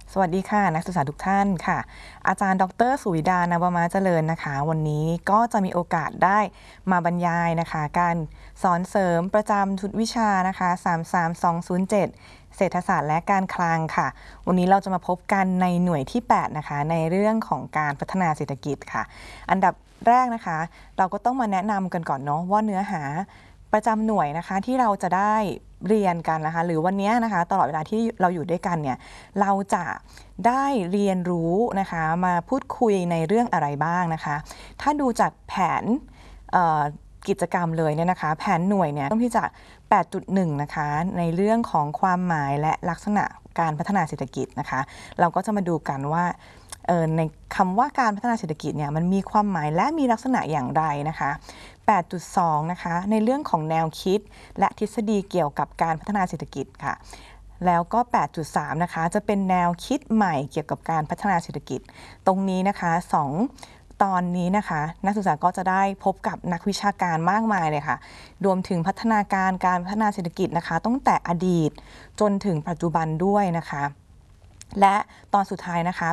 สวัสดีค่ะนักศึกษาทุกท่านค่ะอาจารย์ดรสุวิดานวมาเจริญนะคะวันนี้ก็จะมีโอกาสได้มาบรรยายนะคะการสอนเสริมประจำทุกวิชานะคะ33207เศรษฐศาสตร์และการคลังค่ะวันนี้เราจะมาพบกันในหน่วยที่8นะคะในเรื่องของการพัฒนาเศรษฐกิจค่ะอันดับแรกนะคะเราก็ต้องมาแนะนำกันก่อนเนาะว่าเนื้อหาประจำหน่วยนะคะที่เราจะได้เรียนกันนะคะหรือวันนี้นะคะตลอดเวลาที่เราอยู่ด้วยกันเนี่ยเราจะได้เรียนรู้นะคะมาพูดคุยในเรื่องอะไรบ้างนะคะถ้าดูจากแผนกิจกรรมเลยเนี่ยนะคะแผนหน่วยเนี่ยต้องที่จะ 8.1 นะคะในเรื่องของความหมายและลักษณะการพัฒนาเศรษฐกิจนะคะเราก็จะมาดูกันว่าในคำว่าการพัฒนาเศรษฐกิจเนี่ยมันมีความหมายและมีลักษณะอย่างไรนะคะ 8.2 นะคะในเรื่องของแนวคิดและทฤษฎีเกี่ยวกับการพัฒนาเศรษฐกิจค่ะแล้วก็ 8.3 นะคะจะเป็นแนวคิดใหม่เกี่ยวกับการพัฒนาเศรษฐกิจตรงนี้นะคะ2ตอนนี้นะคะนักศึกษาก็จะได้พบกับนักวิชาการมากมายเลยค่ะรวมถึงพัฒนาการการพัฒนาเศรษฐกิจนะคะตั้งแต่อดีตจนถึงปัจจุบันด้วยนะคะและตอนสุดท้ายนะคะ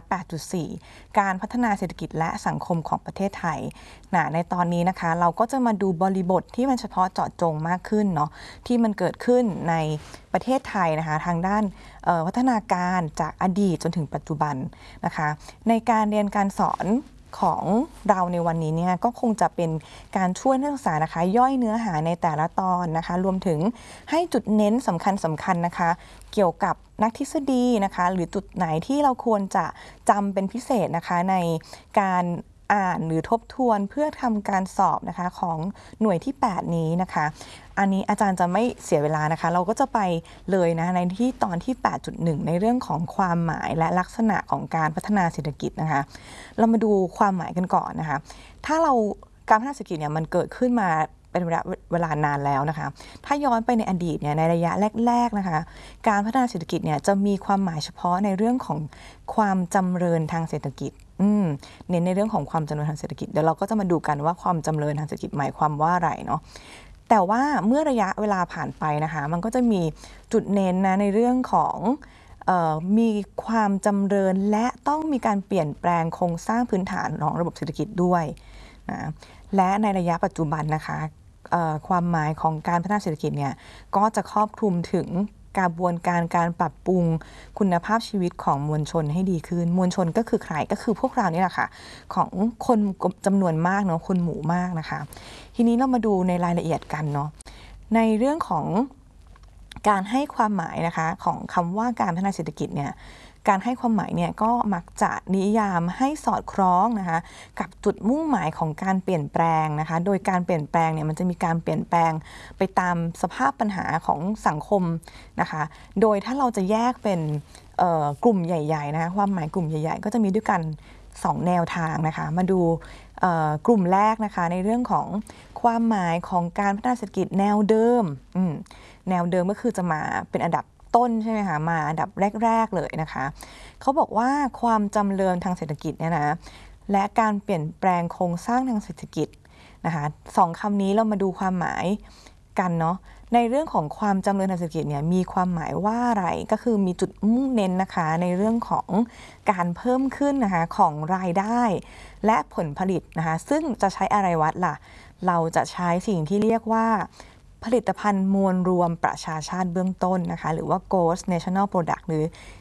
8.4 การพัฒนาเศรษฐกิจและสังคมของประเทศไทยในตอนนี้นะคะเราก็จะมาดูบริบทที่มันเฉพาะเจาะจงมากขึ้นเนาะที่มันเกิดขึ้นในประเทศไทยนะคะทางด้านพัฒนาการจากอดีตจนถึงปัจจุบันนะคะในการเรียนการสอนของเราในวันนี้เนี่ยก็คงจะเป็นการช่วยนักศึกษานะคะย่อยเนื้อหาในแต่ละตอนนะคะรวมถึงให้จุดเน้นสำคัญนะคะเกี่ยวกับนักทฤษฎีนะคะหรือจุดไหนที่เราควรจะจำเป็นพิเศษนะคะในการอ่านหรือทบทวนเพื่อทำการสอบนะคะของหน่วยที่8นี้นะคะอันนี้อาจารย์จะไม่เสียเวลานะคะเราก็จะไปเลยนะในที่ตอนที่ 8.1 ในเรื่องของความหมายและลักษณะของการพัฒนาเศรษฐกิจนะคะเรามาดูความหมายกันก่อนนะคะถ้าเราการพัฒนาเศรษฐกิจเนี่ยมันเกิดขึ้นมาเป็นเวลานานแล้วนะคะถ้าย้อนไปในอดีตเนี่ยในระยะแรกๆนะคะการพัฒนาเศรษฐกิจเนี่ยจะมีความหมายเฉพาะในเรื่องของความจำเริญทางเศรษฐกิจเน้นในเรื่องของความจำเริญทางเศรษฐกิจเดี๋ยวเราก็จะมาดูกันว่าความจำเริญทางเศรษฐกิจหมายความว่าอะไรเนาะแต่ว่าเมื่อระยะเวลาผ่านไปนะคะมันก็จะมีจุดเน้นนะในเรื่องของมีความจำเริญและต้องมีการเปลี่ยนแปลงโครงสร้างพื้นฐานของระบบเศรษฐกิจด้วยนะและในระยะปัจจุบันนะคะความหมายของการพัฒนาเศรษฐกิจเนี่ยก็จะครอบคลุมถึงกระบวนการปรับปรุงคุณภาพชีวิตของมวลชนให้ดีขึ้นมวลชนก็คือใครก็คือพวกเรานี่แหละค่ะของคนจำนวนมากเนาะคนหมู่มากนะคะทีนี้เรามาดูในรายละเอียดกันเนาะในเรื่องของการให้ความหมายนะคะของคำว่าการพัฒนาเศรษฐกิจเนี่ยการให้ความหมายเนี่ยก็มักจะนิยามให้สอดคล้องนะคะกับจุดมุ่งหมายของการเปลี่ยนแปลงนะคะโดยการเปลี่ยนแปลงเนี่ยมันจะมีการเปลี่ยนแปลงไปตามสภาพปัญหาของสังคมนะคะโดยถ้าเราจะแยกเป็นกลุ่มใหญ่ๆนะคะความหมายกลุ่มใหญ่ๆก็จะมีด้วยกัน2แนวทางนะคะมาดูกลุ่มแรกนะคะในเรื่องของความหมายของการพัฒนาเศรษฐกิจแนวเดิมแนวเดิมก็คือจะมาเป็นอันดับต้นใช่ไหมคะมาอันดับแรกๆเลยนะคะเขาบอกว่าความจำเริญทางเศรษฐกิจเนี่ยนะและการเปลี่ยนแปลงโครงสร้างทางเศรษฐกิจนะคะ2คำนี้เรามาดูความหมายกันเนาะในเรื่องของความจำเริญทางเศรษฐกิจเนี่ยมีความหมายว่าอะไรก็คือมีจุดมุ่งเน้นนะคะในเรื่องของการเพิ่มขึ้นนะคะของรายได้และผลผลิตนะคะซึ่งจะใช้อะไรวัดล่ะเราจะใช้สิ่งที่เรียกว่าผลิตภัณฑ์มวลรวมประชาชาติเบื้องต้นนะคะหรือว่า Gross National Product หรือ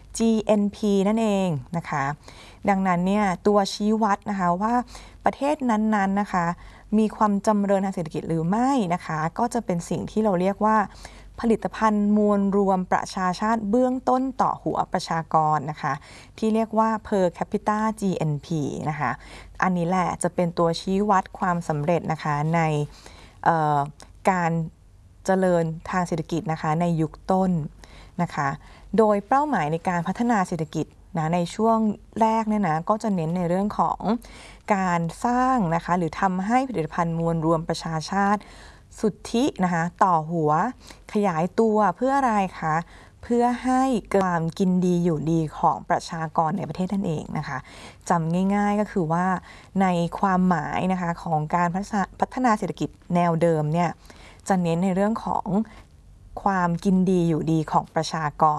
GNP นั่นเองนะคะดังนั้นเนี่ยตัวชี้วัดนะคะว่าประเทศนั้นๆนะคะมีความจำเริญทางเศรษฐกิจหรือไม่นะคะก็จะเป็นสิ่งที่เราเรียกว่าผลิตภัณฑ์มวลรวมประชาชาติเบื้องต้นต่อหัวประชากรนะคะที่เรียกว่า per capita GNP นะคะอันนี้แหละจะเป็นตัวชี้วัดความสำเร็จนะคะในการเจริญทางเศรษฐกิจนะคะในยุคต้นนะคะโดยเป้าหมายในการพัฒนาเศรษฐกิจนะในช่วงแรกเนี่ยนะก็จะเน้นในเรื่องของการสร้างนะคะหรือทำให้ผลิตภัณฑ์มวลรวมประชาชาติสุทธินะคะต่อหัวขยายตัวเพื่ออะไรคะเพื่อให้เกิดความกินดีอยู่ดีของประชากรในประเทศนั่นเองนะคะจำง่ายๆก็คือว่าในความหมายนะคะของการพัฒนาเศรษฐกิจแนวเดิมเนี่ยจะเน้นในเรื่องของความกินดีอยู่ดีของประชากร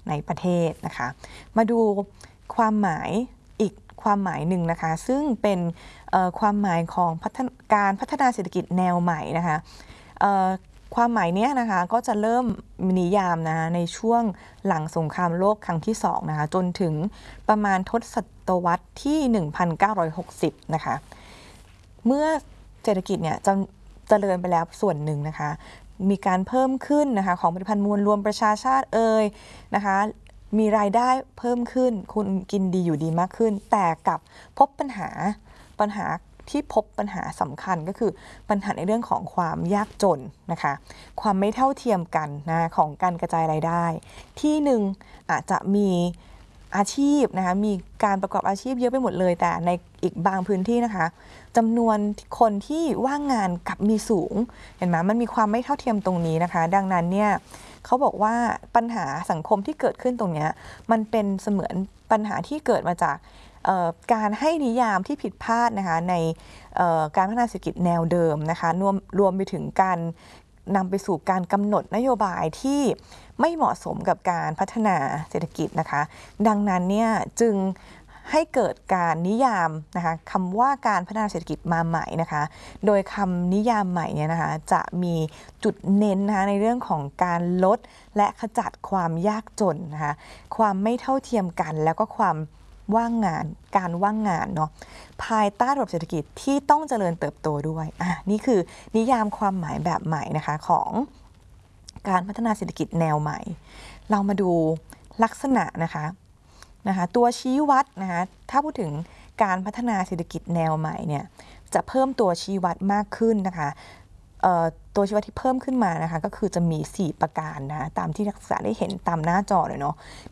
ในประเทศนะคะมาดูความหมายอีกความหมายหนึ่งนะคะซึ่งเป็นความหมายของการพัฒนาเศรษฐกิจแนวใหม่นะคะความหมายนี้นะคะก็จะเริ่มนิยามนะในช่วงหลังสงครามโลกครั้งที่2นะคะจนถึงประมาณทศวรรษที่ 1960 นะคะเมื่อเศรษฐกิจเนี่ยเจริญไปแล้วส่วนหนึ่งนะคะมีการเพิ่มขึ้นนะคะของผลิตภัณฑ์มวลรวมประชาชาตินะคะมีรายได้เพิ่มขึ้นคุณกินดีอยู่ดีมากขึ้นแต่กับพบปัญหาที่พบปัญหาสำคัญก็คือปัญหาในเรื่องของความยากจนนะคะความไม่เท่าเทียมกันนะของการกระจายรายได้ที่หนึ่งอาจจะมีอาชีพนะคะมีการประกอบอาชีพเยอะไปหมดเลยแต่ในอีกบางพื้นที่นะคะจำนวนคนที่ว่างงานกับมีสูงเห็นไหมมันมีความไม่เท่าเทียมตรงนี้นะคะดังนั้นเนี่ยเขาบอกว่าปัญหาสังคมที่เกิดขึ้นตรงนี้มันเป็นเสมือนปัญหาที่เกิดมาจากการให้นิยามที่ผิดพลาดนะคะในการพัฒนาเศรษฐกิจแนวเดิมนะคะรวมไปถึงการนำไปสู่การกำหนดนโยบายที่ไม่เหมาะสมกับการพัฒนาเศรษฐกิจนะคะดังนั้นเนี่ยจึงให้เกิดการนิยามนะคะคำว่าการพัฒนาเศรษฐกิจมาใหม่นะคะโดยคำนิยามใหม่เนี่ยนะคะจะมีจุดเน้นนะคะในเรื่องของการลดและขจัดความยากจนนะคะความไม่เท่าเทียมกันแล้วก็ความการว่างงานเนาะภายใต้ระบบเศรษฐกิจที่ต้องเจริญเติบโตด้วยนี่คือนิยามความหมายแบบใหม่นะคะของการพัฒนาเศรษฐกิจแนวใหม่เรามาดูลักษณะนะคะตัวชี้วัดนะคะถ้าพูดถึงการพัฒนาเศรษฐกิจแนวใหม่เนี่ยจะเพิ่มตัวชี้วัดมากขึ้นนะคะตัวชี้วัดที่เพิ่มขึ้นมานะคะก็คือจะมี4ประการนะตามที่นักศึกษาได้เห็นตามหน้าจอเลยเนาะ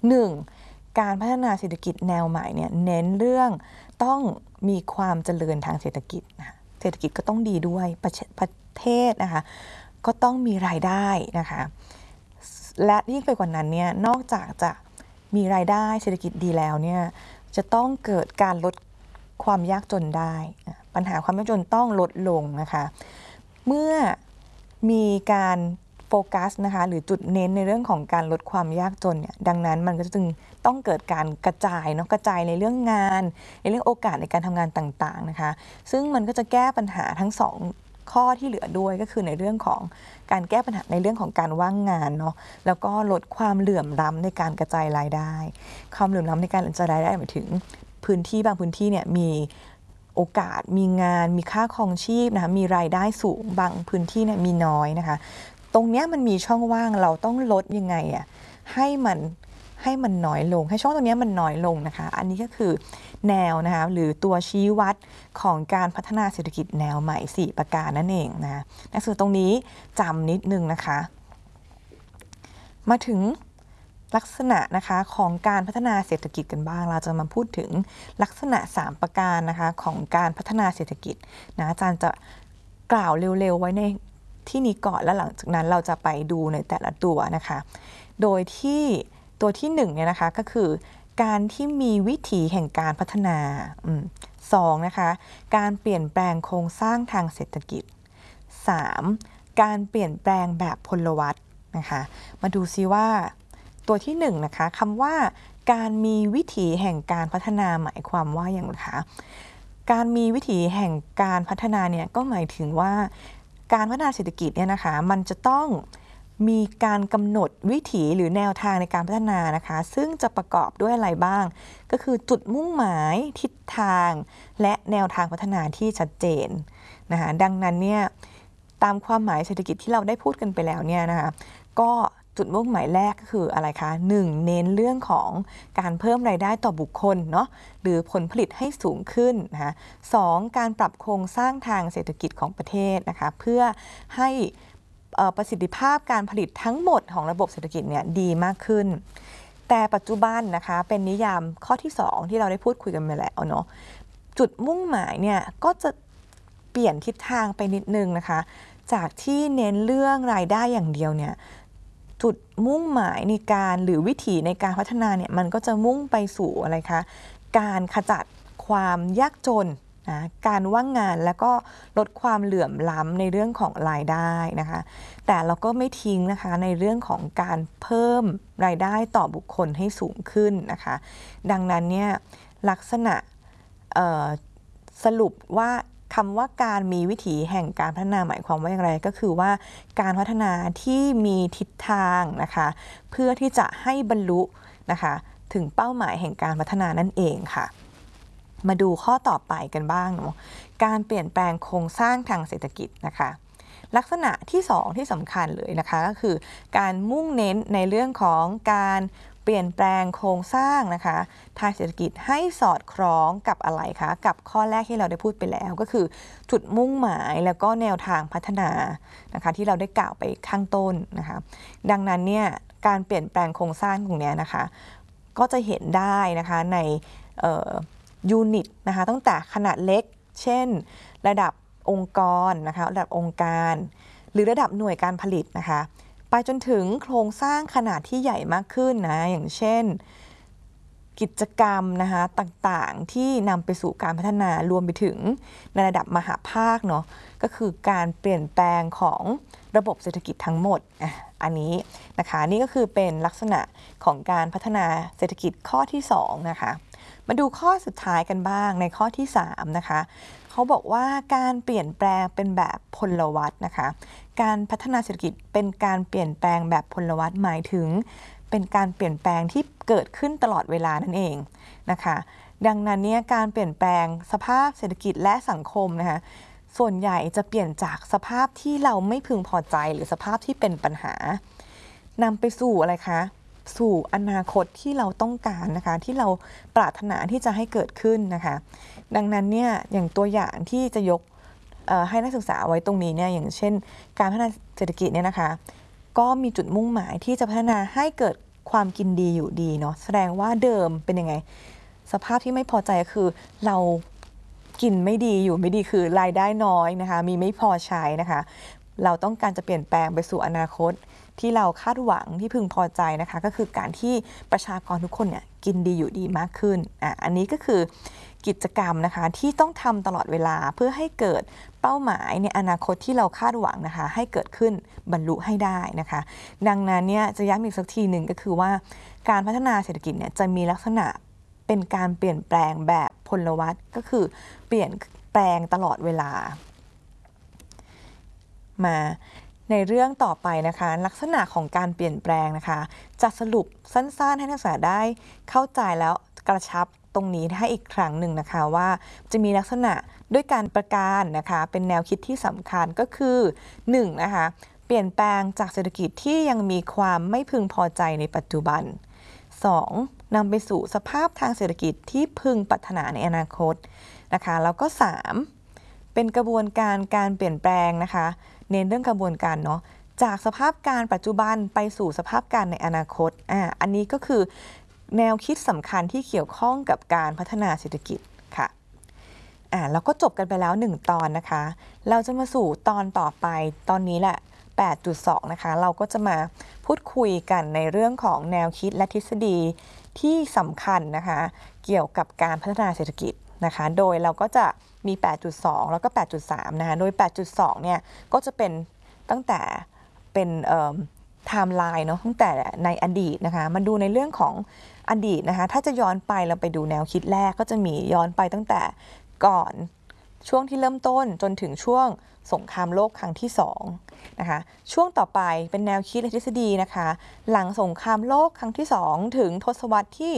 1การพัฒนาเศรษฐกิจแนวใหม่เนี่ยเน้นเรื่องต้องมีความเจริญทางเศรษฐกิจนะเศรษฐกิจก็ต้องดีด้วยประเทศนะคะก็ต้องมีรายได้นะคะและยิ่งไปกว่านั้นเนี่ยนอกจากจะมีรายได้เศรษฐกิจดีแล้วเนี่ยจะต้องเกิดการลดความยากจนได้ปัญหาความยากจนต้องลดลงนะคะเมื่อมีการโฟกัสนะคะหรือจุดเน้นในเรื่องของการลดความยากจนเนี่ยดังนั้นมันก็จึงต้องเกิดการกระจายในเรื่องงานในเรื่องโอกาสในการทำงานต่างๆนะคะซึ่งมันก็จะแก้ปัญหาทั้ง2ข้อที่เหลือด้วยก็คือในเรื่องของการแก้ปัญหาในเรื่องของการว่างงานเนาะแล้วก็ลดความเหลื่อมล้ำในการกระจายรายได้ความเหลื่อมล้ำในการกระจายรายได้หมายถึงพื้นที่บางพื้นที่เนี่ยมีโอกาสมีงานมีค่าครองชีพนะคะมีรายได้สูงบางพื้นที่เนี่ยมีน้อยนะคะตรงนี้มันมีช่องว่างเราต้องลดยังไงให้มันน้อยลงให้ช่องตรงนี้มันน้อยลงนะคะอันนี้ก็คือแนวนะคะหรือตัวชี้วัดของการพัฒนาเศรษฐกิจแนวใหม่4ประการนั่นเองนะหนังสือตรงนี้จำนิดนึงนะคะมาถึงลักษณะนะคะของการพัฒนาเศรษฐกิจกันบ้างเราจะมาพูดถึงลักษณะ3ประการนะคะของการพัฒนาเศรษฐกิจนะอาจารย์จะกล่าวเร็วๆไว้ในที่นี้ก่อนแล้วหลังจากนั้นเราจะไปดูในแต่ละตัวนะคะโดยที่ตัวที่1เนี่ยนะคะก็คือการที่มีวิถีแห่งการพัฒนา2นะคะการเปลี่ยนแปลงโครงสร้างทางเศรษฐกิจ3การเปลี่ยนแปลงแบบพลวัตนะคะมาดูซิว่าตัวที่1นะคะคำว่าการมีวิถีแห่งการพัฒนาหมายความว่าอย่างไรคะการมีวิถีแห่งการพัฒนาเนี่ยก็หมายถึงว่าการพัฒนาเศรษฐกิจเนี่ยนะคะมันจะต้องมีการกำหนดวิถีหรือแนวทางในการพัฒนานะคะซึ่งจะประกอบด้วยอะไรบ้างก็คือจุดมุ่งหมายทิศทางและแนวทางพัฒนาที่ชัดเจนนะคะดังนั้นเนี่ยตามความหมายเศรษฐกิจที่เราได้พูดกันไปแล้วเนี่ยนะคะก็จุดมุ่งหมายแรกก็คืออะไรคะ1เน้นเรื่องของการเพิ่มรายได้ต่อบุคคลเนาะหรือผลผลิตให้สูงขึ้นนะคะ2การปรับโครงสร้างทางเศรษฐกิจของประเทศนะคะเพื่อให้ประสิทธิภาพการผลิตทั้งหมดของระบบเศรษฐกิจเนี่ยดีมากขึ้นแต่ปัจจุบันนะคะเป็นนิยามข้อที่2ที่เราได้พูดคุยกันไปแล้วเนาะจุดมุ่งหมายเนี่ยก็จะเปลี่ยนทิศทางไปนิดนึงนะคะจากที่เน้นเรื่องรายได้อย่างเดียวเนี่ยจุดมุ่งหมายในการหรือวิถีในการพัฒนาเนี่ยมันก็จะมุ่งไปสู่อะไรคะการขจัดความยากจนนะการว่างงานแล้วก็ลดความเหลื่อมล้ำในเรื่องของรายได้นะคะแต่เราก็ไม่ทิ้งนะคะในเรื่องของการเพิ่มรายได้ต่อบุคคลให้สูงขึ้นนะคะดังนั้นเนี่ยลักษณะสรุปว่าคำว่าการมีวิถีแห่งการพัฒนาหมายความว่าอย่างไรก็คือว่าการพัฒนาที่มีทิศทางนะคะเพื่อที่จะให้บรรลุนะคะถึงเป้าหมายแห่งการพัฒนานั่นเองค่ะมาดูข้อต่อไปกันบ้างเนาะการเปลี่ยนแปลงโครงสร้างทางเศรษฐกิจนะคะลักษณะที่2ที่สำคัญเลยนะคะก็คือการมุ่งเน้นในเรื่องของการเปลี่ยนแปลงโครงสร้างนะคะทางเศรษฐกิจให้สอดคล้องกับอะไรคะกับข้อแรกที่เราได้พูดไปแล้วก็คือจุดมุ่งหมายแล้วก็แนวทางพัฒนานะคะที่เราได้กล่าวไปข้างต้นนะคะดังนั้นเนี่ยการเปลี่ยนแปลงโครงสร้างตรงนี้นะคะก็จะเห็นได้นะคะในยูนิตนะคะตั้งแต่ขนาดเล็กเช่นระดับองค์กรนะคะระดับองค์การหรือระดับหน่วยการผลิตนะคะไปจนถึงโครงสร้างขนาดที่ใหญ่มากขึ้นนะอย่างเช่นกิจกรรมนะคะต่างๆที่นำไปสู่การพัฒนารวมไปถึงในระดับมหาภาคเนาะก็คือการเปลี่ยนแปลงของระบบเศรษฐกิจทั้งหมดอันนี้นะคะนี่ก็คือเป็นลักษณะของการพัฒนาเศรษฐกิจข้อที่2นะคะมาดูข้อสุดท้ายกันบ้างในข้อที่3นะคะเขาบอกว่าการเปลี่ยนแปลงเป็นแบบพลวัตนะคะการพัฒนาเศรษฐกิจเป็นการเปลี่ยนแปลงแบบพลวัตหมายถึงเป็นการเปลี่ยนแปลงที่เกิดขึ้นตลอดเวลานั่นเองนะคะดังนั้นเนี่ยการเปลี่ยนแปลงสภาพเศรษฐกิจและสังคมนะคะส่วนใหญ่จะเปลี่ยนจากสภาพที่เราไม่พึงพอใจหรือสภาพที่เป็นปัญหานำไปสู่อะไรคะสู่อนาคตที่เราต้องการนะคะที่เราปรารถนาที่จะให้เกิดขึ้นนะคะดังนั้นเนี่ยอย่างตัวอย่างที่จะยกให้นักศึกษาไว้ตรงนี้เนี่ยอย่างเช่นการพัฒนาเศรษฐกิจเนี่ยนะคะก็มีจุดมุ่งหมายที่จะพัฒนาให้เกิดความกินดีอยู่ดีเนาะแสดงว่าเดิมเป็นยังไงสภาพที่ไม่พอใจก็คือเรากินไม่ดีอยู่ไม่ดีคือรายได้น้อยนะคะมีไม่พอใช้นะคะเราต้องการจะเปลี่ยนแปลงไปสู่อนาคตที่เราคาดหวังที่พึงพอใจนะคะก็คือการที่ประชากรทุกคนเนี่ยกินดีอยู่ดีมากขึ้นอันนี้ก็คือกิจกรรมนะคะที่ต้องทำตลอดเวลาเพื่อให้เกิดเป้าหมายในอนาคตที่เราคาดหวังนะคะให้เกิดขึ้นบรรลุให้ได้นะคะดังนั้นเนี่ยจะย้ำอีกสักทีหนึ่งก็คือว่าการพัฒนาเศรษฐกิจเนี่ยจะมีลักษณะเป็นการเปลี่ยนแปลงแบบพลวัตก็คือเปลี่ยนแปลงตลอดเวลามาในเรื่องต่อไปนะคะลักษณะของการเปลี่ยนแปลงนะคะจะสรุปสั้นๆให้นักศึกษาได้เข้าใจแล้วกระชับตรงนี้ให้อีกครั้งหนึ่งนะคะว่าจะมีลักษณะด้วยการประการนะคะเป็นแนวคิดที่สำคัญก็คือ1นะคะเปลี่ยนแปลงจากเศรษฐกิจที่ยังมีความไม่พึงพอใจในปัจจุบัน 2. นำไปสู่สภาพทางเศรษฐกิจที่พึงปรารถนาในอนาคตนะคะแล้วก็ 3. เป็นกระบวนการการเปลี่ยนแปลงนะคะเน้นเรื่องกระบวนการเนาะจากสภาพการปัจจุบันไปสู่สภาพการในอนาคตอันนี้ก็คือแนวคิดสำคัญที่เกี่ยวข้องกับการพัฒนาเศรษฐกิจค่ะแล้วก็จบกันไปแล้ว1ตอนนะคะเราจะมาสู่ตอนต่อไปตอนนี้แหละ 8.2 นะคะเราก็จะมาพูดคุยกันในเรื่องของแนวคิดและทฤษฎีที่สำคัญนะคะเกี่ยวกับการพัฒนาเศรษฐกิจนะคะโดยเราก็จะมี 8.2 แล้วก็ 8.3 นะคะโดย 8.2 เนี่ยก็จะเป็นตั้งแต่เป็นไทม์ไลน์เนาะตั้งแต่ในอดีตนะคะมาดูในเรื่องของอดีตนะคะถ้าจะย้อนไปเราไปดูแนวคิดแรกก็จะมีย้อนไปตั้งแต่ก่อนช่วงที่เริ่มต้นจนถึงช่วงสงครามโลกครั้งที่2นะคะช่วงต่อไปเป็นแนวคิดและทฤษฎีนะคะหลังสงครามโลกครั้งที่2ถึงทศวรรษที่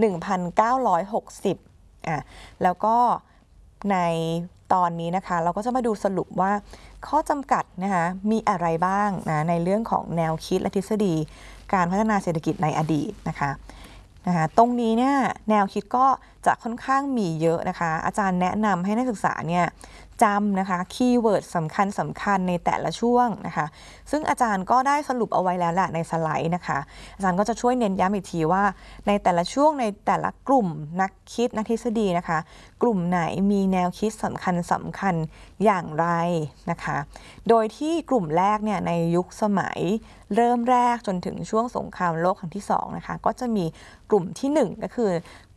1960แล้วก็ในตอนนี้นะคะเราก็จะมาดูสรุปว่าข้อจำกัดนะคะมีอะไรบ้างนะในเรื่องของแนวคิดและทฤษฎีการพัฒนาเศรษฐกิจในอดีตนะคะตรงนี้เนี่ยแนวคิดก็จะค่อนข้างมีเยอะนะคะอาจารย์แนะนำให้นักศึกษาเนี่ยจำนะคะคีย์เวิร์ดสำคัญในแต่ละช่วงนะคะซึ่งอาจารย์ก็ได้สรุปเอาไว้แล้วแหละในสไลด์นะคะอาจารย์ก็จะช่วยเน้นย้ำอีกทีว่าในแต่ละช่วงในแต่ละกลุ่มนักคิดนักทฤษฎีนะคะกลุ่มไหนมีแนวคิดสำคัญอย่างไรนะคะโดยที่กลุ่มแรกเนี่ยในยุคสมัยเริ่มแรกจนถึงช่วงสงครามโลกครั้งที่2นะคะก็จะมีกลุ่มที่1ก็คือ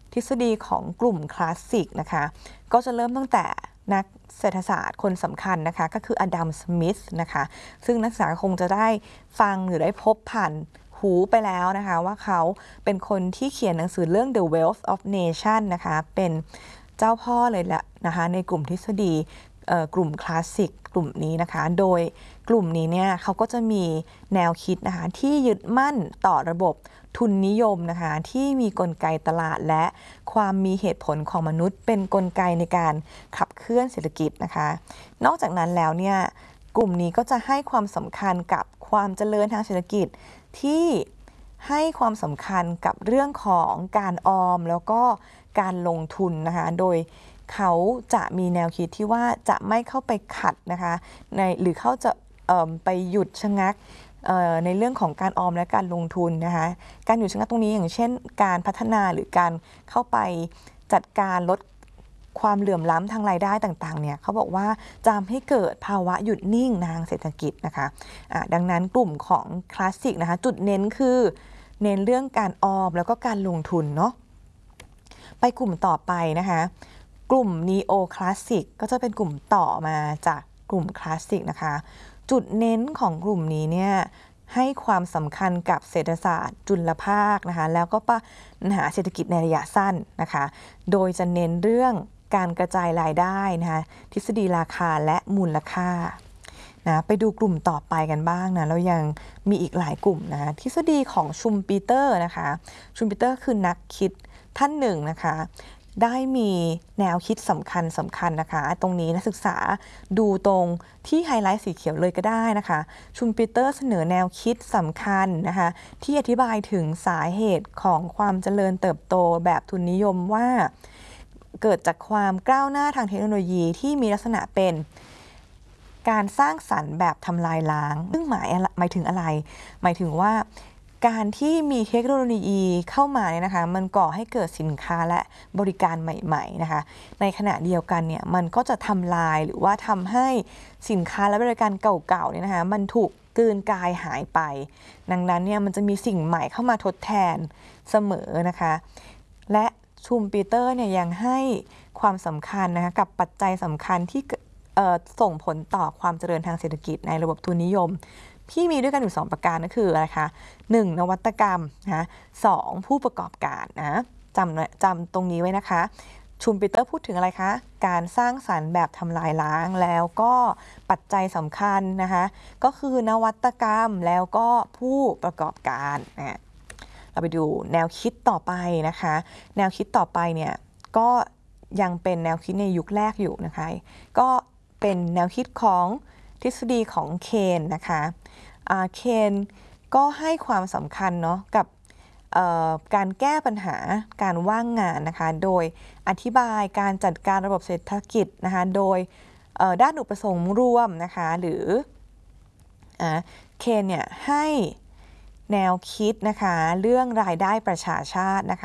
ทฤษฎีของกลุ่มคลาสสิกนะคะก็จะเริ่มตั้งแต่นักเศรษฐศาสตร์คนสำคัญนะคะก็คืออดัมสมิธนะคะซึ่งนักศึกษาคงจะได้ฟังหรือได้พบผ่านหูไปแล้วนะคะว่าเขาเป็นคนที่เขียนหนังสือเรื่อง The Wealth of Nation นะคะเป็นเจ้าพ่อเลยแหละนะคะในกลุ่มทฤษฎีกลุ่มคลาสสิกกลุ่มนี้นะคะโดยกลุ่มนี้เนี่ยเขาก็จะมีแนวคิดนะคะที่ยึดมั่นต่อระบบทุนนิยมนะคะที่มีกลไกตลาดและความมีเหตุผลของมนุษย์เป็นกลไกในการขับเคลื่อนเศรษฐกิจนะคะนอกจากนั้นแล้วเนี่ยกลุ่มนี้ก็จะให้ความสำคัญกับความเจริญทางเศรษฐกิจที่ให้ความสำคัญกับเรื่องของการออมแล้วก็การลงทุนนะคะโดยเขาจะมีแนวคิดที่ว่าจะไม่เข้าไปขัดนะคะหรือเขาจะไปหยุดชะงักในเรื่องของการออมและการลงทุนนะคะการหยุดชะงักตรงนี้อย่างเช่นการพัฒนาหรือการเข้าไปจัดการลดความเหลื่อมล้ำทางรายได้ต่างๆเนี่ยเขาบอกว่าจะทำให้เกิดภาวะหยุดนิ่งทางเศรษฐกิจนะคะดังนั้นกลุ่มของคลาสสิกนะคะจุดเน้นคือเน้นเรื่องการออมแล้วก็การลงทุนเนาะไปกลุ่มต่อไปนะคะกลุ่ม Neo Classic ก็จะเป็นกลุ่มต่อมาจากกลุ่มคลาสสิกนะคะจุดเน้นของกลุ่มนี้เนี่ยให้ความสำคัญกับเศรษฐศาสตร์จุลภาคนะคะแล้วก็ปัญหาเศรษฐกิจในระยะสั้นนะคะโดยจะเน้นเรื่องการกระจายรายได้นะคะทฤษฎีราคาและมูลค่านะไปดูกลุ่มต่อไปกันบ้างนะเรายังมีอีกหลายกลุ่มนะทฤษฎีของชุมปีเตอร์นะคะชุมปีเตอร์คือนักคิดท่านหนึ่งนะคะได้มีแนวคิดสำคัญนะคะตรงนี้นักศึกษาดูตรงที่ไฮไลท์สีเขียวเลยก็ได้นะคะชุมปีเตอร์เสนอแนวคิดสำคัญนะคะที่อธิบายถึงสาเหตุของความเจริญเติบโตแบบทุนนิยมว่าเกิดจากความก้าวหน้าทางเทคโนโลยีที่มีลักษณะเป็นการสร้างสรรค์แบบทำลายล้างซึ่งหมายถึงอะไรหมายถึงว่าการที่มีเทคโนโลยีเข้ามาเนี่ยนะคะมันก่อให้เกิดสินค้าและบริการใหม่ๆนะคะในขณะเดียวกันเนี่ยมันก็จะทำลายหรือว่าทำให้สินค้าและบริการเก่าๆเนี่ยนะคะมันถูกกลืนกายหายไปดังนั้นเนี่ยมันจะมีสิ่งใหม่เข้ามาทดแทนเสมอนะคะและชุมปีเตอร์เนี่ยยังให้ความสำคัญนะคะกับปัจจัยสำคัญที่ส่งผลต่อความเจริญทางเศรษฐกิจในระบบทุนนิยมที่มีด้วยกันอยู่2ประการก็คืออะไรคะ1นวัตกรรมนะ2ผู้ประกอบการนะจำตรงนี้ไว้นะคะชุมปีเตอร์พูดถึงอะไรคะการสร้างสรรค์แบบทำลายล้างแล้วก็ปัจจัยสำคัญนะคะก็คือนวัตกรรมแล้วก็ผู้ประกอบการนะเราไปดูแนวคิดต่อไปนะคะแนวคิดต่อไปเนี่ยก็ยังเป็นแนวคิดในยุคแรกอยู่นะคะก็เป็นแนวคิดของทฤษฎีของเคนนะคะเคนก็ให้ความสำคัญเนาะกับการแก้ปัญหาการว่างงานนะคะโดยอธิบายการจัดการระบบเศรษฐกิจนะคะโดยด้านอุปสงค์ร่วมนะคะหรือเคนเนี่ยให้แนวคิดนะคะเรื่องรายได้ประชาชาตินะคะ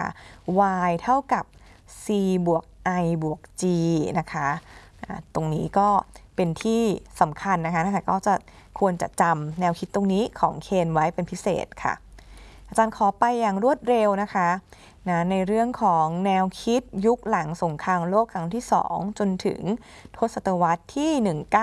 y เท่ากับ c บวก i บวก g นะคะตรงนี้ก็เป็นที่สำคัญนะคะก็จะควรจะจำแนวคิดตรงนี้ของเคนไว้เป็นพิเศษค่ะอาจารย์ขอไปอย่างรวดเร็วนะคะในเรื่องของแนวคิดยุคหลังสงครามโลกครั้งที่2จนถึงทศตวรรษที่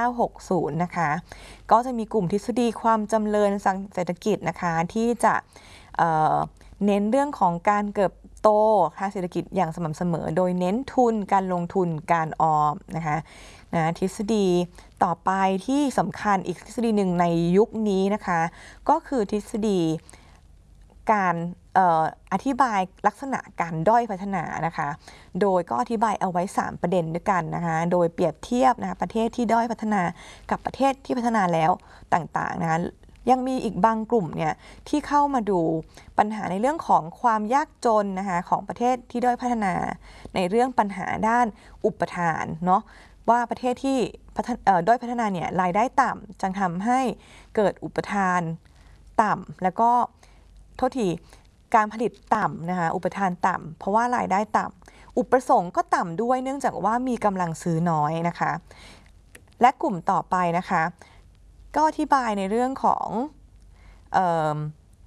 1960นะคะก็จะมีกลุ่มทฤษฎีความจำเริญทางเศรษฐกิจนะคะที่จะเน้นเรื่องของการเติบโตทางเศรษฐกิจอย่างสม่ำเสมอโดยเน้นทุนการลงทุนการออมนะคะทฤษฎีต่อไปที่สำคัญอีกทฤษฎีหนึ่งในยุคนี้นะคะก็คือทฤษฎีการอธิบายลักษณะการด้อยพัฒนานะคะโดยก็อธิบายเอาไว้3ประเด็นด้วยกันนะคะโดยเปรียบเทียบนะคะประเทศที่ด้อยพัฒนากับประเทศที่พัฒนาแล้วต่างๆนะคะยังมีอีกบางกลุ่มเนี่ยที่เข้ามาดูปัญหาในเรื่องของความยากจนนะคะของประเทศที่ด้อยพัฒนาในเรื่องปัญหาด้านอุปทานเนาะว่าประเทศที่ด้อยพัฒนาเนี่ยรายได้ต่ำจึงทำให้เกิดอุปทานต่ำแล้วก็โทษทีการผลิตต่ำนะคะอุปทานต่ำเพราะว่ารายได้ต่ำอุปสงค์ก็ต่ำด้วยเนื่องจากว่ามีกำลังซื้อน้อยนะคะและกลุ่มต่อไปนะคะก็อธิบายในเรื่องของ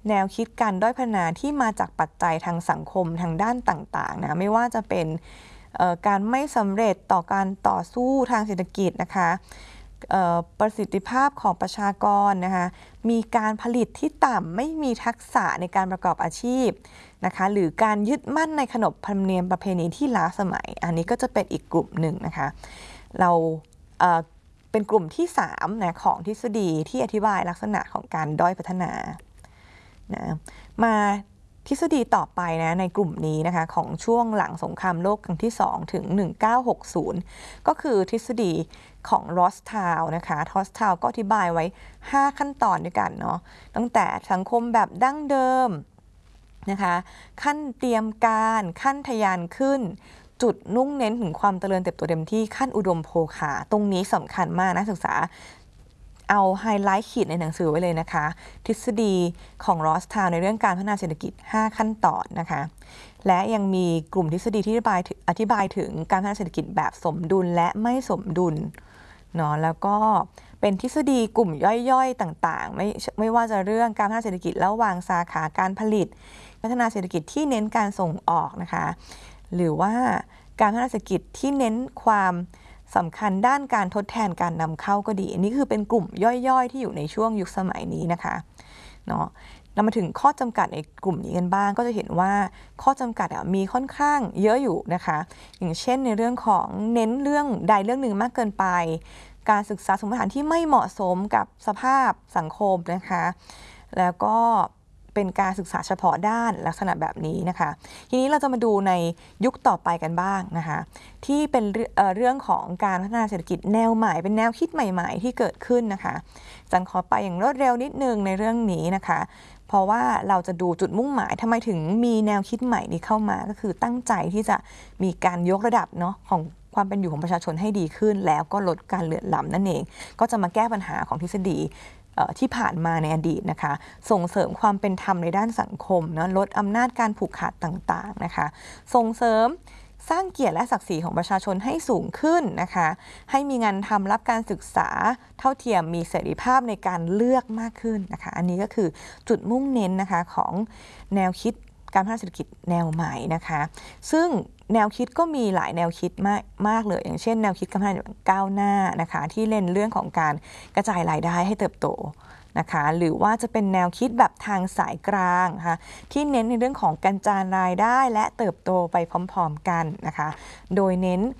แนวคิดการด้อยพัฒนาที่มาจากปัจจัยทางสังคมทางด้านต่างๆนะไม่ว่าจะเป็นการไม่สำเร็จต่อการต่อสู้ทางเศรษฐกิจนะคะประสิทธิภาพของประชากรนะคะมีการผลิตที่ต่ำไม่มีทักษะในการประกอบอาชีพนะคะหรือการยึดมั่นในขนบธรรมเนียมประเพณีที่ล้าสมัยอันนี้ก็จะเป็นอีกกลุ่มหนึ่งนะคะเราเป็นกลุ่มที่3นะของทฤษฎีที่อธิบายลักษณะของการด้อยพัฒนานะมาทฤษฎีต่อไปนะในกลุ่มนี้นะคะของช่วงหลังสงครามโลกครั้งที่2ถึง1960ก็คือทฤษฎีของรอสทาวนะคะรอสทาวก็อธิบายไว้5ขั้นตอนด้วยกันเนาะตั้งแต่สังคมแบบดั้งเดิมนะคะขั้นเตรียมการขั้นทะยานขึ้นจุดมุ่งเน้นถึงความเจริญเติบโตเต็มที่ขั้นอุดมโภคาตรงนี้สำคัญมากนักศึกษาเอาไฮไลท์ขีดในหนังสือไว้เลยนะคะทฤษฎีของรอสทาวในเรื่องการพัฒนาเศรษฐกิจ5ขั้นตอนนะคะและยังมีกลุ่มทฤษฎีที่อธิบายถึงการพัฒนาเศรษฐกิจแบบสมดุลและไม่สมดุลเนาะแล้วก็เป็นทฤษฎีกลุ่มย่อยๆต่างๆไม่ว่าจะเรื่องการพัฒนาเศรษฐกิจระหว่างสาขาการผลิตพัฒนาเศรษฐกิจที่เน้นการส่งออกนะคะหรือว่าการพัฒนาเศรษฐกิจที่เน้นความสำคัญด้านการทดแทนการนำเข้าก็ดีอันนี้คือเป็นกลุ่มย่อยๆที่อยู่ในช่วงยุคสมัยนี้นะคะเนาะเรามาถึงข้อจำกัดในกลุ่มนี้กันบ้างก็จะเห็นว่าข้อจำกัดมีค่อนข้างเยอะอยู่นะคะอย่างเช่นในเรื่องของเน้นเรื่องใดเรื่องหนึ่งมากเกินไปการศึกษาสมมติฐานที่ไม่เหมาะสมกับสภาพสังคมนะคะแล้วก็เป็นการศึกษาเฉพาะด้านลักษณะแบบนี้นะคะทีนี้เราจะมาดูในยุคต่อไปกันบ้างนะคะที่เป็นเรื่องของการพัฒนาเศรษฐกิจแนวใหม่เป็นแนวคิดใหม่ๆที่เกิดขึ้นนะคะจันขอไปอย่างรวดเร็วนิดนึงในเรื่องนี้นะคะเพราะว่าเราจะดูจุดมุ่งหมายทำไมถึงมีแนวคิดใหม่นี้เข้ามาก็คือตั้งใจที่จะมีการยกระดับเนาะของความเป็นอยู่ของประชาชนให้ดีขึ้นแล้วก็ลดการเหลื่อมล้ำนั่นเองก็จะมาแก้ปัญหาของทฤษฎีที่ผ่านมาในอดีตนะคะส่งเสริมความเป็นธรรมในด้านสังคมนะลดอำนาจการผูกขาดต่างๆนะคะส่งเสริมสร้างเกียรติและศักดิ์ศรีของประชาชนให้สูงขึ้นนะคะให้มีงานทำรับการศึกษาเท่าเทียมมีเสรีภาพในการเลือกมากขึ้นนะคะอันนี้ก็คือจุดมุ่งเน้นนะคะของแนวคิดการพัฒนาเศรษฐกิจแนวใหม่นะคะซึ่งแนวคิดก็มีหลายแนวคิดมากเลยอย่างเช่นแนวคิดการพัฒนาก้าวหน้านะคะที่เล่นเรื่องของการกระจายรายได้ให้เติบโตนะคะหรือว่าจะเป็นแนวคิดแบบทางสายกลางค่ะที่เน้นในเรื่องของการกระจายรายได้และเติบโตไปพร้อมๆกันนะคะโดยเน้น